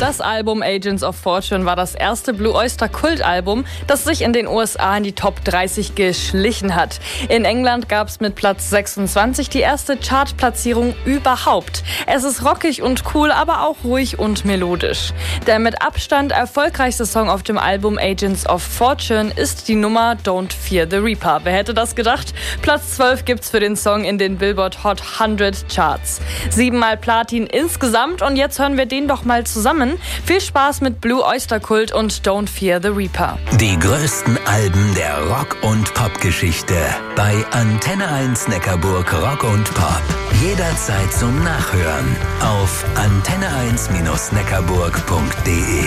Das Album Agents of Fortune war das erste Blue Oyster Kultalbum, das sich in den USA in die Top 30 geschlichen hat. In England gab es mit Platz 26 die erste Chartplatzierung überhaupt. Es ist rockig und cool, aber auch ruhig und melodisch. Der mit Abstand erfolgreichste Song auf dem Album Agents of Fortune ist die Nummer Don't Fear the Reaper. Wer hätte das gedacht? Platz 12 gibt's für den Song in den Billboard Hot 100 Charts. 7-mal Platin insgesamt und jetzt hören wir den doch mal zusammen. Viel Spaß mit Blue Oyster Cult und Don't Fear the Reaper. Die größten Alben der Rock- und Pop-Geschichte bei Antenne 1 Neckarburg Rock und Pop. Jederzeit zum Nachhören auf antenne1-neckarburg.de.